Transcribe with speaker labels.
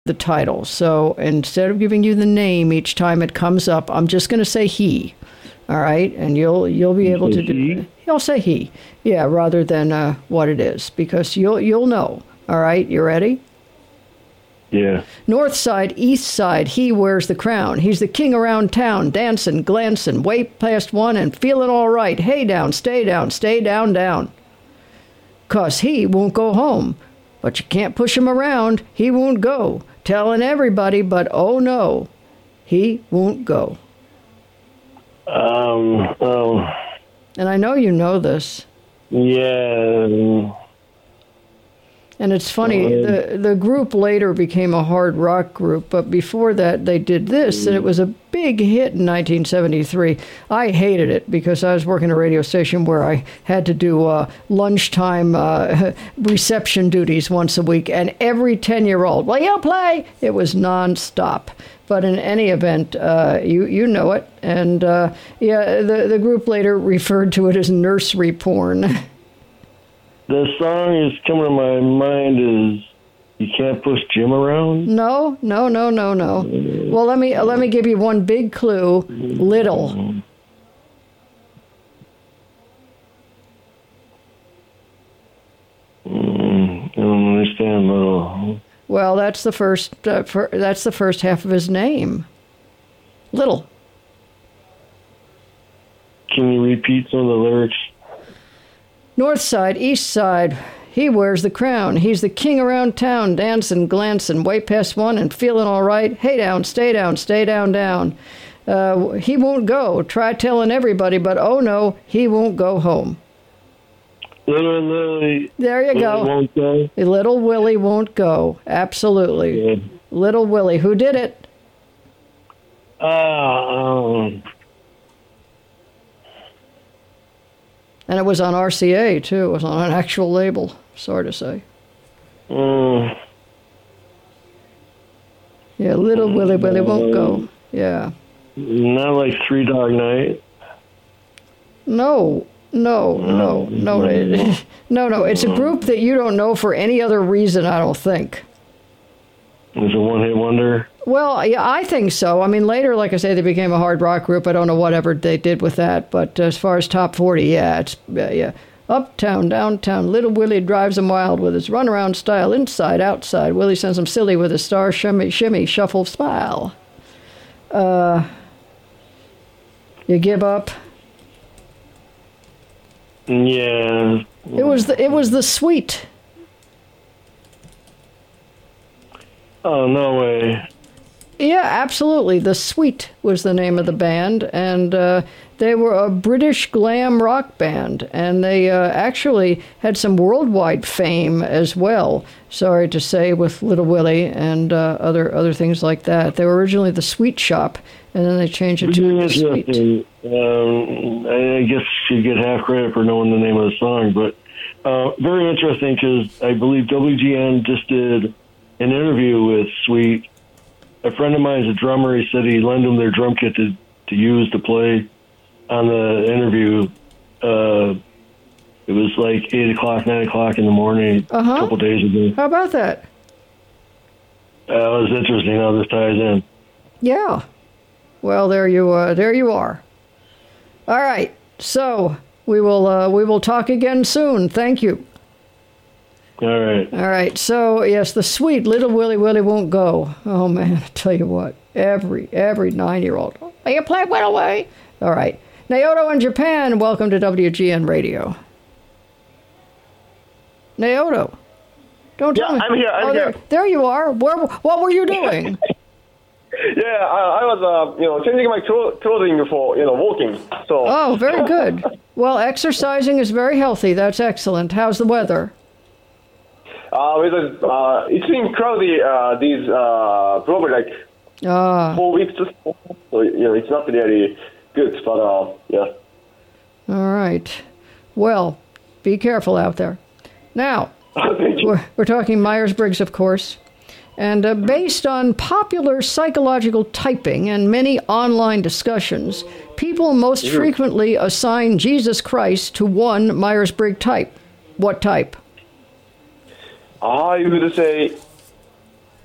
Speaker 1: the title. So instead of giving you the name each time it comes up, I'm just going to say he. All right, and you'll be able to do it. I'll say he, yeah, rather than what it is, because you'll know. All right, you ready?
Speaker 2: Yeah.
Speaker 1: North side, east side, he wears the crown. He's the king around town, dancing, glancing, way past one and feeling all right. Hey down, stay down, down. 'Cause he won't go home, but you can't push him around. He won't go, telling everybody, but oh no, he won't go. And I know you know this.
Speaker 2: Yeah.
Speaker 1: And it's funny, the group later became a hard rock group, but before that they did this, and it was a big hit in 1973. I hated it because I was working at a radio station where I had to do lunchtime reception duties once a week, and every 10-year-old, will you play? It was nonstop. But in any event, you know it, and the group later referred to it as nursery porn.
Speaker 2: The song is coming to my mind is "You Can't Push Jim Around."
Speaker 1: No. Well, let me give you one big clue. Little.
Speaker 2: I don't understand Little.
Speaker 1: Well, that's the first. That's the first half of his name. Little.
Speaker 2: Can you repeat some of the lyrics?
Speaker 1: North side, east side, he wears the crown. He's the king around town, dancing, glancing, way past one and feeling all right. Hey down, stay down, down. He won't go. Try telling everybody, but oh no, he won't go home.
Speaker 2: Little Willie.
Speaker 1: There you go.
Speaker 2: Won't go.
Speaker 1: Little Willie won't go. Absolutely.
Speaker 2: Yeah.
Speaker 1: Little Willie. Who did it? And it was on RCA, too. It was on an actual label, sorry to say. Yeah, Little Willie won't go. Yeah.
Speaker 2: Not like Three Dog Night.
Speaker 1: No. It's a group that you don't know for any other reason, I don't think.
Speaker 2: It's a one-hit wonder?
Speaker 1: Well, yeah, I think so. I mean, later, like I say, they became a hard rock group. I don't know whatever they did with that. But as far as top 40, yeah, yeah. Uptown, downtown, Little Willie drives him wild with his runaround style, inside, outside. Willie sends him silly with his star shimmy, shuffle, smile. You give up?
Speaker 2: Yeah.
Speaker 1: It was the Sweet.
Speaker 2: Oh, no way.
Speaker 1: Yeah, absolutely. The Sweet was the name of the band, and they were a British glam rock band, and they actually had some worldwide fame as well, sorry to say, with Little Willie and other things like that. They were originally the Sweet Shop, and then they changed it to the Sweet.
Speaker 2: I guess you get half credit for knowing the name of the song, but very interesting because I believe WGN just did an interview with Sweet. A friend of mine is a drummer. He said he lent them their drum kit to use to play on the interview. It was like 8 o'clock, 9 o'clock in the morning a couple days ago.
Speaker 1: How about that?
Speaker 2: It was interesting how this ties in.
Speaker 1: Yeah. Well, there you are. All right. So we will talk again soon. Thank you.
Speaker 2: All right.
Speaker 1: So, yes, the Sweet Little Willie won't go. Oh, man, I tell you what. Every 9-year-old. Are you playing Went Away? All right. Naoto in Japan, welcome to WGN Radio. Naoto. Don't tell me.
Speaker 3: I'm here.
Speaker 1: There you are. What were you doing?
Speaker 3: Yeah, I was, changing my clothing for, walking. So.
Speaker 1: Oh, very good. Well, exercising is very healthy. That's excellent. How's the weather?
Speaker 3: It's been cloudy these probably like 4 weeks. So it's not really good, but yeah.
Speaker 1: All right. Well, be careful out there. Now, we're talking Myers-Briggs, of course, and based on popular psychological typing and many online discussions, people most frequently assign Jesus Christ to one Myers-Briggs type. What type?
Speaker 3: I would say